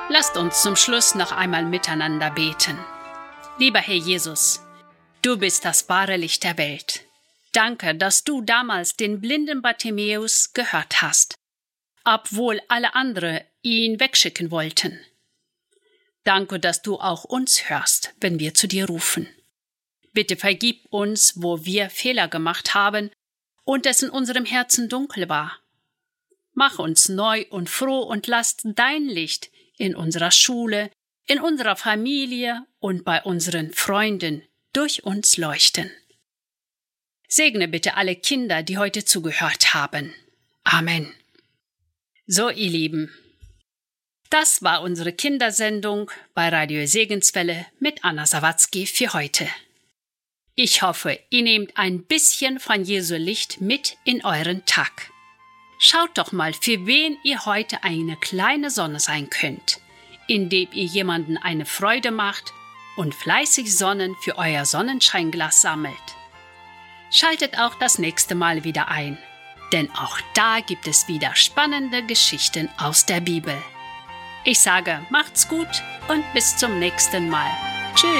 Lasst uns zum Schluss noch einmal miteinander beten. Lieber Herr Jesus, du bist das wahre Licht der Welt. Danke, dass du damals den blinden Bartimäus gehört hast, obwohl alle anderen ihn wegschicken wollten. Danke, dass du auch uns hörst, wenn wir zu dir rufen. Bitte vergib uns, wo wir Fehler gemacht haben und es in unserem Herzen dunkel war. Mach uns neu und froh und lass dein Licht in unserer Schule, in unserer Familie und bei unseren Freunden durch uns leuchten. Segne bitte alle Kinder, die heute zugehört haben. Amen. So, ihr Lieben, das war unsere Kindersendung bei Radio Segenswelle mit Anna Sawatzki für heute. Ich hoffe, ihr nehmt ein bisschen von Jesu Licht mit in euren Tag. Schaut doch mal, für wen ihr heute eine kleine Sonne sein könnt, indem ihr jemanden eine Freude macht und fleißig Sonnen für euer Sonnenscheinglas sammelt. Schaltet auch das nächste Mal wieder ein, denn auch da gibt es wieder spannende Geschichten aus der Bibel. Ich sage, macht's gut und bis zum nächsten Mal. Tschüss!